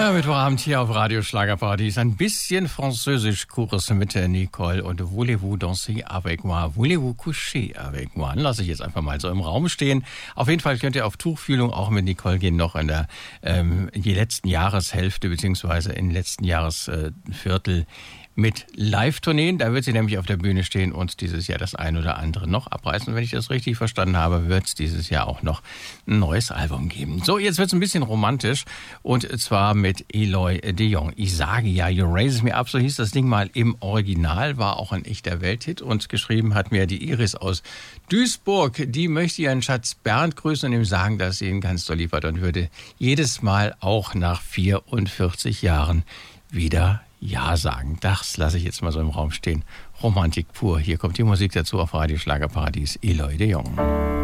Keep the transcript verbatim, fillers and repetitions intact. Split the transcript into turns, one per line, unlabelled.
Ja, Mittwochabend hier auf Radio Schlagerparadies. Ein bisschen Französisch-Kurs mit der Nicole und Voulez-vous danser avec moi? Voulez-vous coucher avec moi? Lasse ich jetzt einfach mal so im Raum stehen. Auf jeden Fall könnt ihr auf Tuchfühlung auch mit Nicole gehen, noch in der ähm, in die letzten Jahreshälfte beziehungsweise im letzten Jahresviertel mit Live-Tourneen. Da wird sie nämlich auf der Bühne stehen und dieses Jahr das ein oder andere noch abreißen. Wenn ich das richtig verstanden habe, wird es dieses Jahr auch noch ein neues Album geben. So, jetzt wird es ein bisschen romantisch und zwar mit Eloy de Jong. Ich sage ja, You Raise Me Up, so hieß das Ding mal im Original, war auch ein echter Welthit und geschrieben hat mir die Iris aus Duisburg. Die möchte ihren Schatz Bernd grüßen und ihm sagen, dass sie ihn ganz doll lieb hat und würde jedes Mal auch nach vierundvierzig Jahren wieder Ja sagen. Das lasse ich jetzt mal so im Raum stehen. Romantik pur. Hier kommt die Musik dazu auf Radio Schlagerparadies. Eloy de Jong.